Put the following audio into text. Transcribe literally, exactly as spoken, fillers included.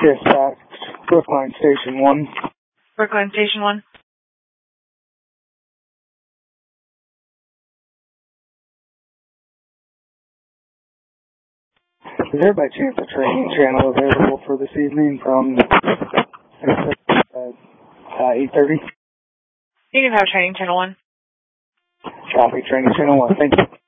Dispatch, Brookline Station one. Brookline Station one. Is there by chance a training channel available for this evening from uh, eight thirty? You can have training channel one. Copy, training channel one. Thank you.